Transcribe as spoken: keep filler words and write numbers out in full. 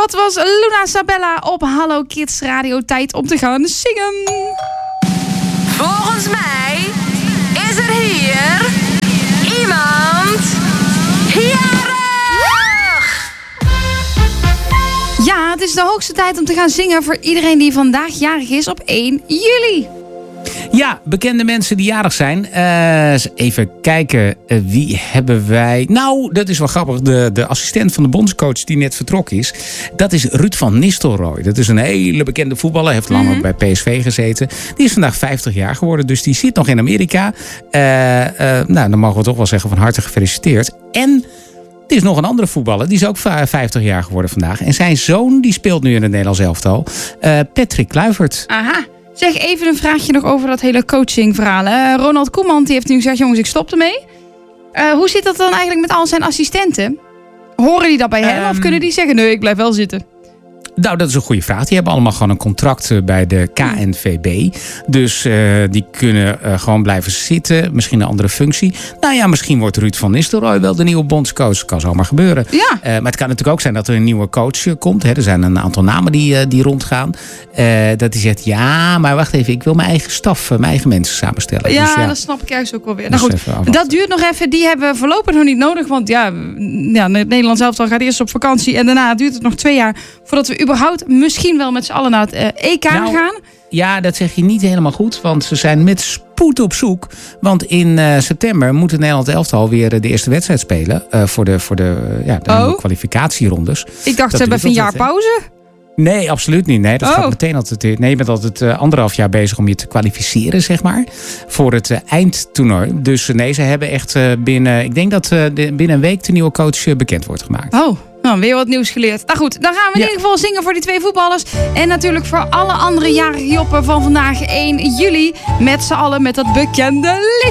Dat was Luna Sabella op Hallo Kids Radio. Tijd om te gaan zingen. Volgens mij is er hier iemand jarig. Ja, het is de hoogste tijd om te gaan zingen voor iedereen die vandaag jarig is op één juli. Ja, bekende mensen die jarig zijn. Uh, even kijken, uh, wie hebben wij? Nou, dat is wel grappig. De, de assistent van de bondscoach die net vertrokken is. Dat is Ruud van Nistelrooy. Dat is een hele bekende voetballer. Heeft lang mm-hmm. ook bij P S V gezeten. Die is vandaag vijftig jaar geworden. Dus die zit nog in Amerika. Uh, uh, nou, dan mogen we toch wel zeggen van harte gefeliciteerd. En er is nog een andere voetballer. Die is ook vijftig jaar geworden vandaag. En zijn zoon die speelt nu in het Nederlands elftal. Uh, Patrick Kluivert. Aha. Zeg, even een vraagje nog over dat hele coachingverhaal. Uh, Ronald Koeman die heeft nu gezegd, jongens, ik stop ermee. Uh, hoe zit dat dan eigenlijk met al zijn assistenten? Horen die dat bij hem um, of kunnen die zeggen, nee, ik blijf wel zitten? Nou, dat is een goede vraag. Die hebben allemaal gewoon een contract bij de K N V B. Dus uh, die kunnen uh, gewoon blijven zitten. Misschien een andere functie. Nou ja, misschien wordt Ruud van Nistelrooy wel de nieuwe bondscoach. Kan zomaar gebeuren. Ja. Uh, maar het kan natuurlijk ook zijn dat er een nieuwe coach uh, komt. Hè. Er zijn een aantal namen die, uh, die rondgaan. Uh, dat hij zegt, ja, maar wacht even. Ik wil mijn eigen staf, uh, mijn eigen mensen samenstellen. Ja, dus, ja. dat snap ik juist ook wel weer. Dus nou goed, dat duurt nog even. Die hebben we voorlopig nog niet nodig. Want ja, ja het Nederlands elftal gaat eerst op vakantie. En daarna duurt het nog twee jaar voordat we überhaupt misschien wel met z'n allen naar het uh, E K nou, gaan. Ja, dat zeg je niet helemaal goed. Want ze zijn met spoed op zoek. Want in uh, september moet het Nederlands elftal weer uh, de eerste wedstrijd spelen. Uh, voor de, voor de, uh, ja, de oh. kwalificatierondes. Ik dacht, ze hebben even een jaar pauze. Nee, absoluut niet. Nee, dat oh. gaat meteen altijd. Nee, je bent altijd uh, anderhalf jaar bezig om je te kwalificeren, zeg maar. Voor het uh, eindtoernooi. Dus uh, nee, ze hebben echt uh, binnen... Ik denk dat uh, de, binnen een week de nieuwe coach uh, bekend wordt gemaakt. Oh. Nou, weer wat nieuws geleerd. Nou goed, dan gaan we in ja. ieder geval zingen voor die twee voetballers. En natuurlijk voor alle andere jarige joppen van vandaag één juli. Met z'n allen met dat bekende lied.